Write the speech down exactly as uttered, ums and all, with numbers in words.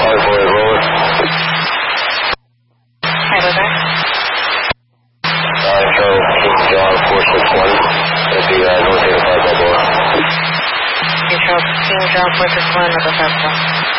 Charlie for his roller. Hi, was that? Uh, Charlie, King John four six one. That'd be uh, North eighty-five Balboa. King Charles, King John four six one, November.